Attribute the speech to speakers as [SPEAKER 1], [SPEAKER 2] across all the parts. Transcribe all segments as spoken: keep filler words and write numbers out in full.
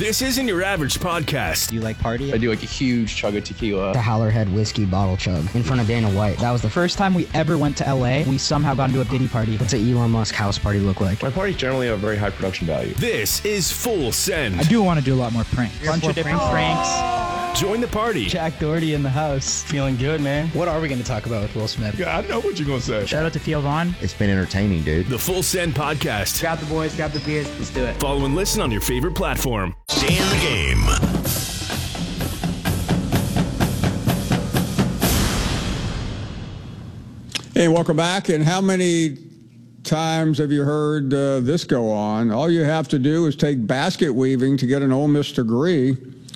[SPEAKER 1] This isn't your average podcast.
[SPEAKER 2] Do you like party?
[SPEAKER 3] I do like a huge chug of tequila.
[SPEAKER 4] The Howlerhead whiskey bottle chug in front of Dana White. That was the
[SPEAKER 2] First time we ever went to L A, we somehow got into a Diddy party.
[SPEAKER 4] What's an Elon Musk house party look like?
[SPEAKER 3] My parties generally have very high production value.
[SPEAKER 1] This is Full Send.
[SPEAKER 2] I do want to do a lot more pranks. A bunch of different pranks.
[SPEAKER 1] Join the party.
[SPEAKER 2] Jack Doherty in the house.
[SPEAKER 5] Feeling good, man.
[SPEAKER 2] What are we going to talk about with Will Smith?
[SPEAKER 3] Yeah, I know what you're going to say.
[SPEAKER 2] Shout out to Theo Vaughn.
[SPEAKER 4] It's been entertaining, dude.
[SPEAKER 1] The Full Send podcast.
[SPEAKER 5] Grab the boys, grab the beers, let's do it.
[SPEAKER 1] Follow and listen on your favorite platform. Stay in the game.
[SPEAKER 6] Hey, welcome back. And how many times have you heard uh, this go on? All you have to do is take basket weaving to get an Ole Miss degree.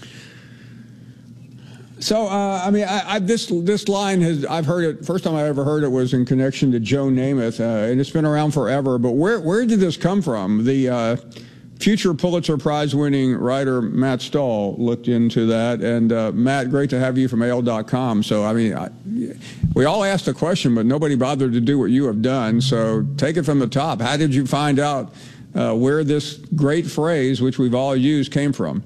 [SPEAKER 6] So, uh, I mean, I, I, this this line has, I've heard it, first time I ever heard it was in connection to Joe Namath, uh, and it's been around forever. But where, where did this come from? The uh, future Pulitzer Prize winning writer Matt Stahl looked into that. And uh, Matt, great to have you from A L dot com. So, I mean, I, we all asked a question, but nobody bothered to do what you have done. So take it from the top. How did you find out uh, where this great phrase, which we've all used, came from?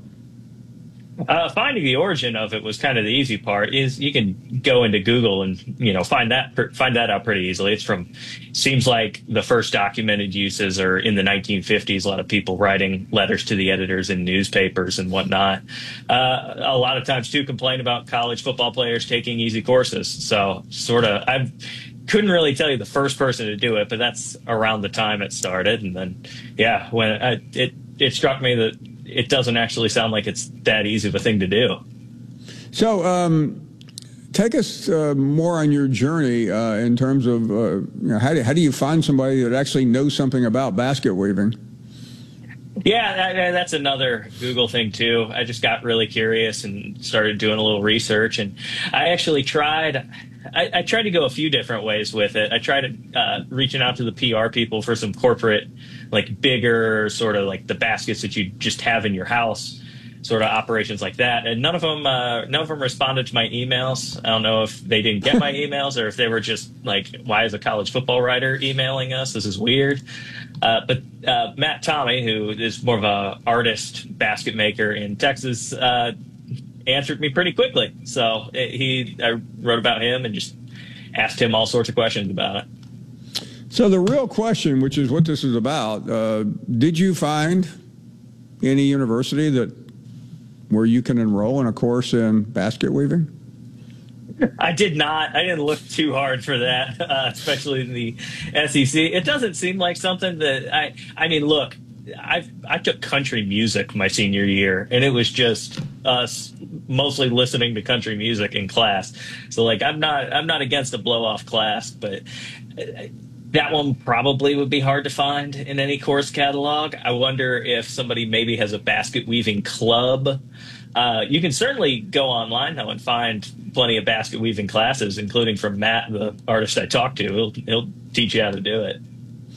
[SPEAKER 7] Uh, finding the origin of it was kind of the easy part. Is you can go into Google and you know find that find that out pretty easily. It's from seems like the first documented uses are in the nineteen fifties. A lot of people writing letters to the editors in newspapers and whatnot. Uh, a lot of times too complain about college football players taking easy courses. So sort of I couldn't really tell you the first person to do it, but that's around the time it started. And then yeah, when I, it it struck me that it doesn't actually sound like it's that easy of a thing to do.
[SPEAKER 6] So um, take us uh, more on your journey uh, in terms of uh, you know, how, do, how do you find somebody that actually knows something about basket weaving?
[SPEAKER 7] Yeah, that, that's another Google thing, too. I just got really curious and started doing a little research. And I actually tried I, I tried to go a few different ways with it. I tried uh, reaching out to the P R people for some corporate, like bigger sort of like the baskets that you just have in your house, sort of operations like that. And none of them, uh, none of them responded to my emails. I don't know if they didn't get my emails or if they were just like, why is a college football writer emailing us? This is weird. Uh, but uh, Matt Tommy, who is more of a artist basket maker in Texas, uh, answered me pretty quickly. So it, he, I wrote about him and just asked him all sorts of questions about it.
[SPEAKER 6] So the real question, which is what this is about, uh, did you find any university that where you can enroll in a course in basket weaving?
[SPEAKER 7] I did not. I didn't look too hard for that, uh, especially in the S E C. It doesn't seem like something that I. I mean, look. I I took country music my senior year, and it was just us mostly listening to country music in class. So, like, I'm not I'm not against a blow off class, but that one probably would be hard to find in any course catalog. I wonder if somebody maybe has a basket weaving club. Uh, you can certainly go online though and find plenty of basket weaving classes, including from Matt, the artist I talked to. He'll he'll teach you how to do it.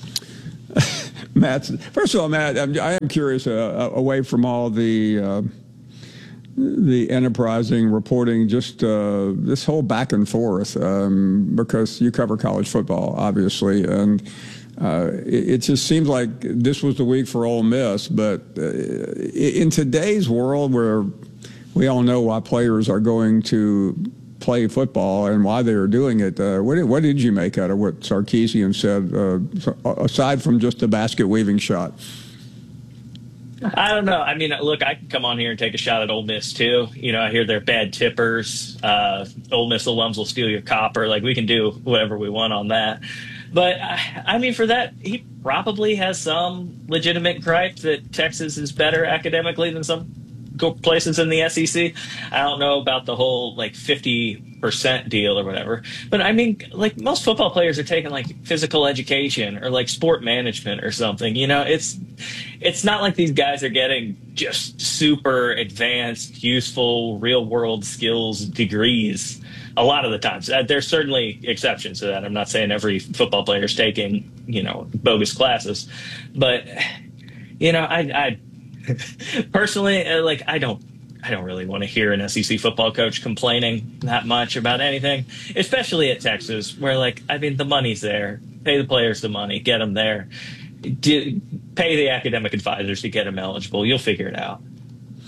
[SPEAKER 6] Matt, first of all, Matt, I'm, I am curious, uh, away from all the uh, the enterprising reporting, just uh, this whole back and forth, um, because you cover college football, obviously, and uh, it, it just seems like this was the week for Ole Miss. But uh, in today's world, where we all know why players are going to play football and why they are doing it. Uh, what, did, what did you make out of what Sarkisian said, uh, aside from just the basket weaving shot?
[SPEAKER 7] I don't know. I mean, look, I can come on here and take a shot at Ole Miss, too. You know, I hear they're bad tippers. Uh, Ole Miss alums will steal your copper. Like, we can do whatever we want on that. But, I mean, for that, he probably has some legitimate gripe that Texas is better academically than some places in the S E C. I don't know about the whole like fifty percent deal or whatever, but I mean, like most football players are taking like physical education or like sport management or something. You know, it's it's not like these guys are getting just super advanced, useful, real world skills degrees. A lot of the times, uh, there's certainly exceptions to that. I'm not saying every football player is taking you know bogus classes, but you know, I. I Personally, like I don't, I don't really want to hear an S E C football coach complaining that much about anything, especially at Texas, where like I mean the money's there. Pay the players the money, get them there. Do, pay the academic advisors to get them eligible. You'll figure it out.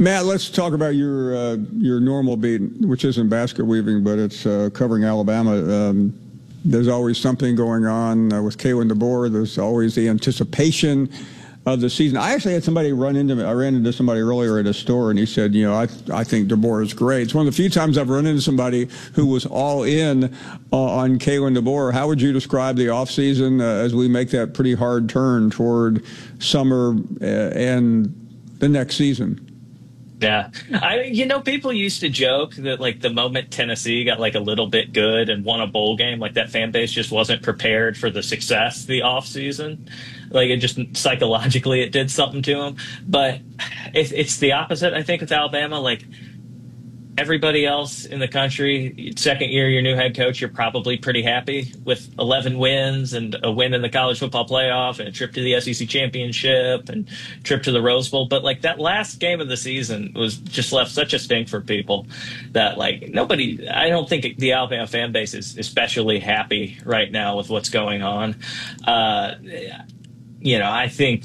[SPEAKER 6] Matt, let's talk about your uh, your normal beat, which isn't basket weaving, but it's uh, covering Alabama. Um, there's always something going on uh, with Kalen DeBoer. There's always the anticipation of the season. I actually had somebody run into me. I ran into somebody earlier at a store, and he said, you know, I I think DeBoer is great. It's one of the few times I've run into somebody who was all in uh, on Kalen DeBoer. How would you describe the offseason uh, as we make that pretty hard turn toward summer uh, and the next season?
[SPEAKER 7] Yeah. I, you know, people used to joke that, like, the moment Tennessee got, like, a little bit good and won a bowl game, like, that fan base just wasn't prepared for the success the offseason. Like, it just psychologically it did something to them. But it, it's the opposite, I think, with Alabama. Like, everybody else in the country, second year, your new head coach, you're probably pretty happy with eleven wins and a win in the college football playoff and a trip to the S E C championship and trip to the Rose Bowl. But like that last game of the season was just left such a stink for people that like nobody, I don't think the Alabama fan base is especially happy right now with what's going on. Uh, you know, I think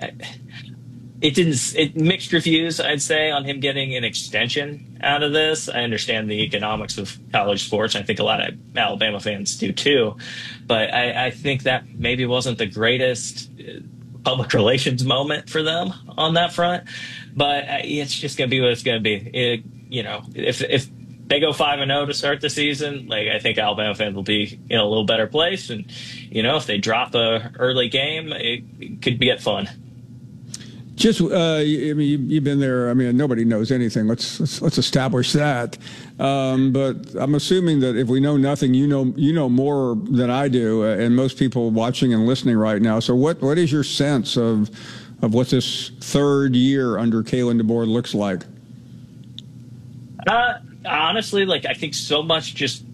[SPEAKER 7] it didn't, it mixed reviews, I'd say, on him getting an extension out of this. I understand the economics of college sports. I think a lot of Alabama fans do too. But I, I think that maybe wasn't the greatest public relations moment for them on that front. But it's just going to be what it's going to be. It, you know, if if they go five and zero to start the season, like I think Alabama fans will be in a little better place. And you know, if they drop a early game, it, it could get fun.
[SPEAKER 6] Just, uh, I mean, you've been there. I mean, nobody knows anything. Let's let's, let's establish that. Um, but I'm assuming that if we know nothing, you know, you know more than I do, uh, and most people watching and listening right now. So, what, what is your sense of of what this third year under Kalen DeBoer looks like?
[SPEAKER 7] Uh, honestly, like I think so much just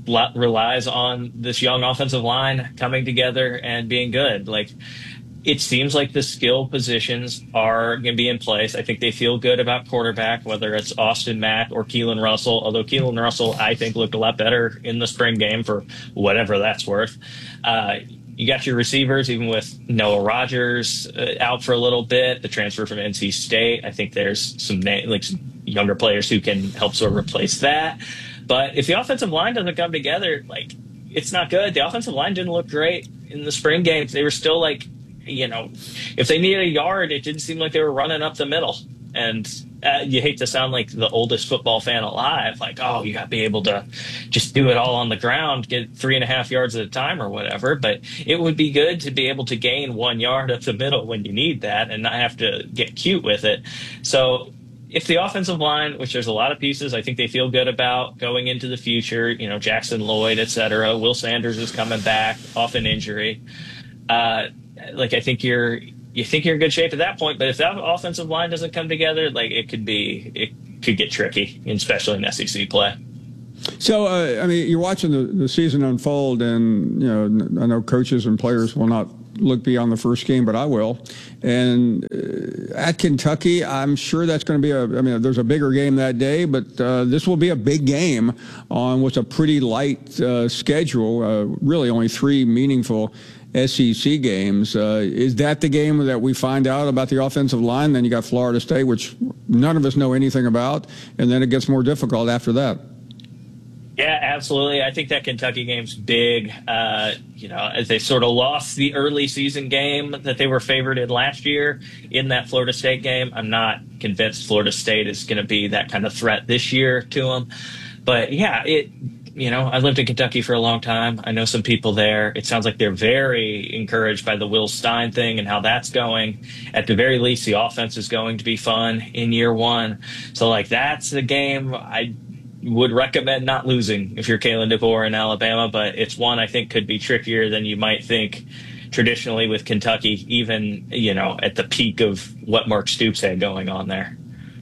[SPEAKER 7] relies on this young offensive line coming together and being good. Like. It seems like the skill positions are going to be in place. I think they feel good about quarterback, whether it's Austin Mack or Keelan Russell, although Keelan Russell, I think, looked a lot better in the spring game for whatever that's worth. Uh, you got your receivers, even with Noah Rogers uh, out for a little bit, the transfer from N C State. I think there's some, na- like some younger players who can help sort of replace that. But if the offensive line doesn't come together, like it's not good. The offensive line didn't look great in the spring games. They were still like, you know, if they needed a yard, it didn't seem like they were running up the middle. And uh, you hate to sound like the oldest football fan alive, like, oh, you got to be able to just do it all on the ground, get three and a half yards at a time or whatever. But it would be good to be able to gain one yard up the middle when you need that and not have to get cute with it. So if the offensive line, which there's a lot of pieces I think they feel good about going into the future, you know, Jackson Lloyd, et cetera, Will Sanders is coming back off an injury. Uh, Like I think you're, you think you're in good shape at that point, but if that offensive line doesn't come together, like it could be, it could get tricky, especially in S E C play.
[SPEAKER 6] So, uh, I mean, you're watching the, the season unfold, and you know, I know coaches and players will not look beyond the first game, but I will. And uh, at Kentucky, I'm sure that's going to be a. I mean, there's a bigger game that day, but uh, this will be a big game on what's a pretty light uh, schedule. Uh, really, only three meaningful S E C games. Uh, is that the game that we find out about the offensive line? Then you got Florida State, which none of us know anything about, and then it gets more difficult after that.
[SPEAKER 7] Yeah, absolutely. I think that Kentucky game's big. Uh, you know, as they sort of lost the early season game that they were favored in last year in that Florida State game. I'm not convinced Florida State is going to be that kind of threat this year to them. But yeah, it. You know, I lived in Kentucky for a long time. I know some people there. It sounds like they're very encouraged by the Will Stein thing and how that's going. At the very least, the offense is going to be fun in year one. So, like, that's the game I would recommend not losing if you're Kalen DeBoer in Alabama. But it's one I think could be trickier than you might think traditionally with Kentucky, even, you know, at the peak of what Mark Stoops had going on there.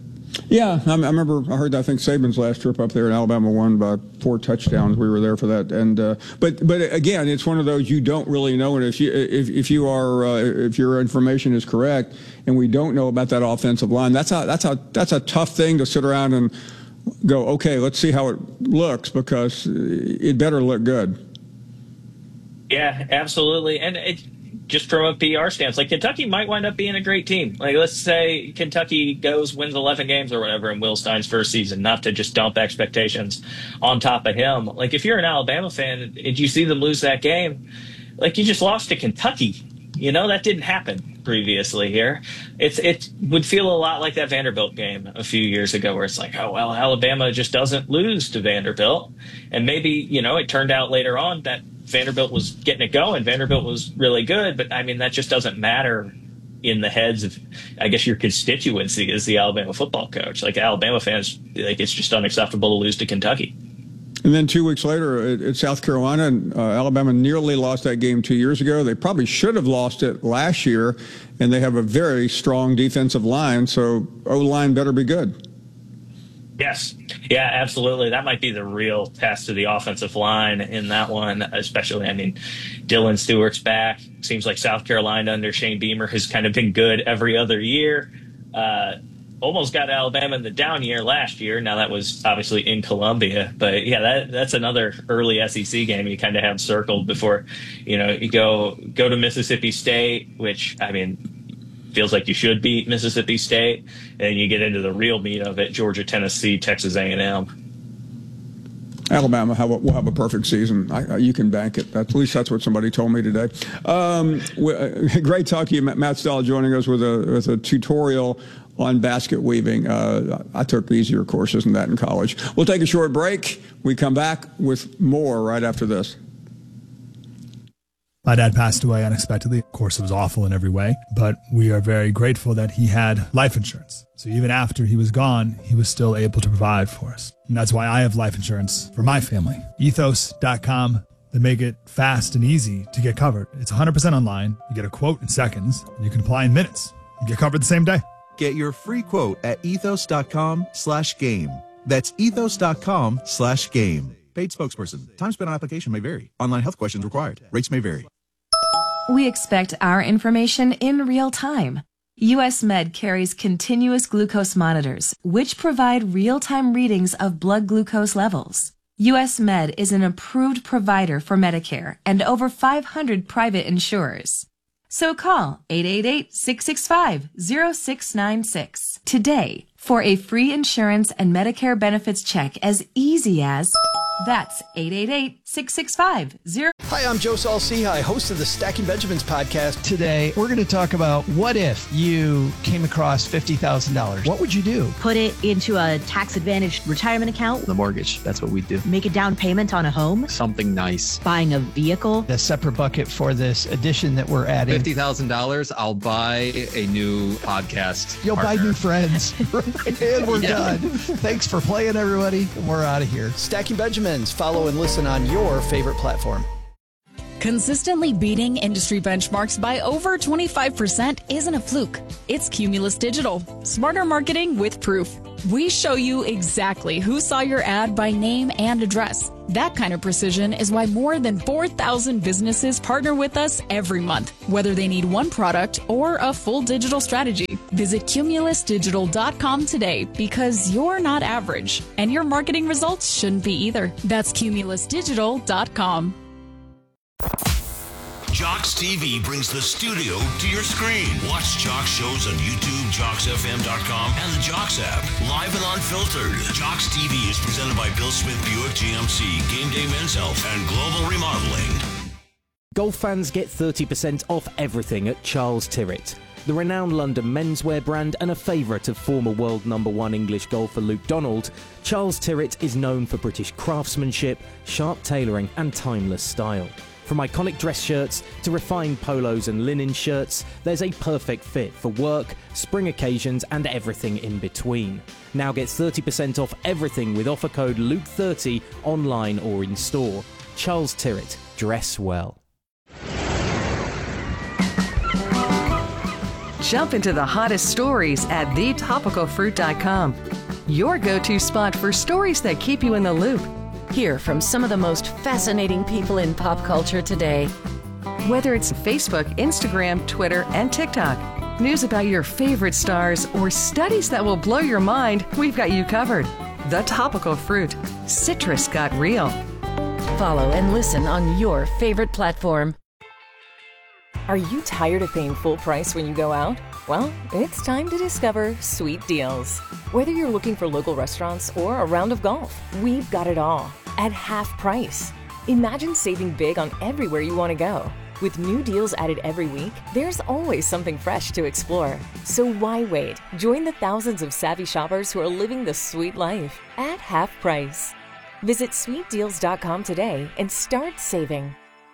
[SPEAKER 6] Yeah, I, I remember. I heard. I think Saban's last trip up there in Alabama won by four touchdowns. We were there for that. And uh, but but again, it's one of those you don't really know. And if you if if you are uh, if your information is correct, and we don't know about that offensive line, that's a that's a that's a tough thing to sit around and go, okay, let's see how it looks, because it better look good.
[SPEAKER 7] Yeah, absolutely. And it, just from a P R stance, like Kentucky might wind up being a great team. Like let's say Kentucky goes, wins eleven games or whatever in Will Stein's first season, not to just dump expectations on top of him. Like if you're an Alabama fan and you see them lose that game, like you just lost to Kentucky. You know, that didn't happen previously here. It's It would feel a lot like that Vanderbilt game a few years ago where it's like, oh, well, Alabama just doesn't lose to Vanderbilt. And maybe, you know, it turned out later on that Vanderbilt was getting it going. Vanderbilt was really good. But, I mean, that just doesn't matter in the heads of, I guess, your constituency as the Alabama football coach. Like, Alabama fans, like, it's just unacceptable to lose to Kentucky.
[SPEAKER 6] And then two weeks later at, at South Carolina, uh, Alabama nearly lost that game two years ago. They probably should have lost it last year, and they have a very strong defensive line, so O-line better be good.
[SPEAKER 7] Yes. Yeah, absolutely. That might be the real test of the offensive line in that one, especially, I mean, Dylan Stewart's back. Seems like South Carolina under Shane Beamer has kind of been good every other year. Uh Almost got Alabama in the down year last year. Now that was obviously in Columbia, but yeah, that that's another early S E C game you kind of have circled before, you know, you go go to Mississippi State, which I mean feels like you should beat Mississippi State, and you get into the real meat of it: Georgia, Tennessee, Texas A and M.
[SPEAKER 6] Alabama have a, will have a perfect season. I, you can bank it. At least that's what somebody told me today. Um, great talk to you, Matt Stahl, joining us with a with a tutorial on basket weaving. Uh, I took easier courses than that in college. We'll take a short break. We come back with more right after this.
[SPEAKER 8] My dad passed away unexpectedly. Of course, it was awful in every way, but we are very grateful that he had life insurance. So even after he was gone, he was still able to provide for us. And that's why I have life insurance for my family. ethos dot com. They make it fast and easy to get covered. It's one hundred percent online. You get a quote in seconds, and you can apply in minutes. You get covered the same day.
[SPEAKER 9] Get your free quote at ethos.com slash game. That's ethos.com slash game. Paid spokesperson. Time spent on application may vary. Online health questions required. Rates may vary.
[SPEAKER 10] We expect our information in real time. U S Med carries continuous glucose monitors, which provide real-time readings of blood glucose levels. U S Med is an approved provider for Medicare and over five hundred private insurers. So call eight eight eight, six six five, zero six nine six today for a free insurance and Medicare benefits check as easy as... That's eight eight eight, six six five, zero...
[SPEAKER 11] Hi, I'm Joe Saul-Sehy, host of the Stacking Benjamins podcast.
[SPEAKER 12] Today, we're going to talk about what if you came across fifty thousand dollars. What would you do?
[SPEAKER 13] Put it into a tax-advantaged retirement account.
[SPEAKER 14] The mortgage, that's what we do.
[SPEAKER 13] Make a down payment on a home.
[SPEAKER 14] Something nice.
[SPEAKER 13] Buying a vehicle.
[SPEAKER 12] A separate bucket for this addition that we're adding.
[SPEAKER 14] fifty thousand dollars, I'll buy a new podcast
[SPEAKER 12] You'll
[SPEAKER 14] partner.
[SPEAKER 12] buy new friends. And we're yeah. done. Thanks for playing, everybody. We're out of here.
[SPEAKER 11] Stacking Benjamins. Follow and listen on your favorite platform.
[SPEAKER 15] Consistently beating industry benchmarks by over twenty-five percent isn't a fluke. It's Cumulus Digital. Smarter marketing with proof. We show you exactly who saw your ad by name and address. That kind of precision is why more than four thousand businesses partner with us every month, whether they need one product or a full digital strategy. Visit cumulus digital dot com today because you're not average, and your marketing results shouldn't be either. That's cumulus digital dot com.
[SPEAKER 1] Jocks T V brings the studio to your screen. Watch Jocks shows on YouTube, jocks f m dot com, and the Jocks app. Live and unfiltered. Jocks T V is presented by Bill Smith Buick G M C, Game Day Men's Health, and Global Remodeling.
[SPEAKER 16] Golf fans get thirty percent off everything at Charles Tyrwhitt. The renowned London menswear brand and a favourite of former world number one English golfer Luke Donald, Charles Tyrwhitt is known for British craftsmanship, sharp tailoring and timeless style. From iconic dress shirts to refined polos and linen shirts, there's a perfect fit for work, spring occasions and everything in between. Now get thirty percent off everything with offer code Luke thirty online or in store. Charles Tyrwhitt, dress well.
[SPEAKER 17] Jump into the hottest stories at the topical fruit dot com. Your go-to spot for stories that keep you in the loop. Hear from some of the most fascinating people in pop culture today. Whether it's Facebook, Instagram, Twitter, and TikTok, news about your favorite stars, or studies that will blow your mind, we've got you covered. The Topical Fruit. Citrus got real.
[SPEAKER 13] Follow and listen on your favorite platform.
[SPEAKER 18] Are you tired of paying full price when you go out? Well, it's time to discover Sweet Deals. Whether you're looking for local restaurants or a round of golf, we've got it all at half price. Imagine saving big on everywhere you want to go. With new deals added every week, there's always something fresh to explore. So why wait? Join the thousands of savvy shoppers who are living the sweet life at half price. Visit sweet deals dot com today and start saving.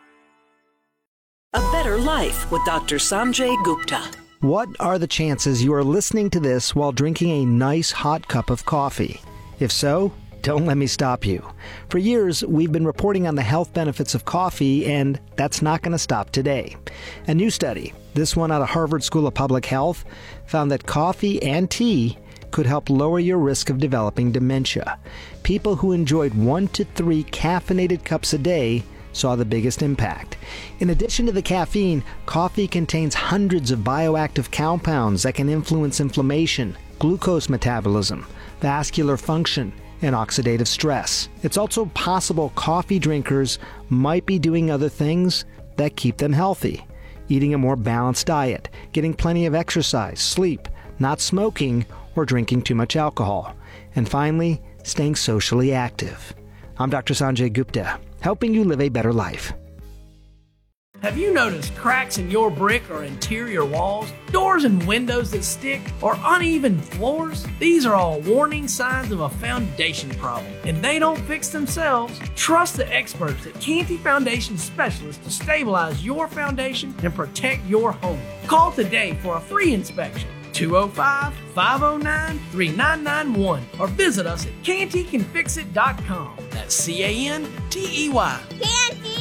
[SPEAKER 19] A Better Life with Doctor Sanjay Gupta.
[SPEAKER 12] What are the chances you are listening to this while drinking a nice hot cup of coffee? If so, don't let me stop you. For years, we've been reporting on the health benefits of coffee, and that's not going to stop today. A new study, this one out of Harvard School of Public Health, found that coffee and tea could help lower your risk of developing dementia. People who enjoyed one to three caffeinated cups a day saw the biggest impact. In addition to the caffeine, coffee contains hundreds of bioactive compounds that can influence inflammation, glucose metabolism, vascular function, and oxidative stress. It's also possible coffee drinkers might be doing other things that keep them healthy. Eating a more balanced diet, getting plenty of exercise, sleep, not smoking, or drinking too much alcohol. And finally, staying socially active. I'm Doctor Sanjay Gupta, helping you live a better life.
[SPEAKER 20] Have you noticed cracks in your brick or interior walls, doors and windows that stick, or uneven floors? These are all warning signs of a foundation problem, and they don't fix themselves. Trust the experts at Canty Foundation Specialists to stabilize your foundation and protect your home. Call today for a free inspection. two oh five, five oh nine, three nine nine one or visit us at canty can fix it dot com. That's C A N T E Y.
[SPEAKER 21] Canty!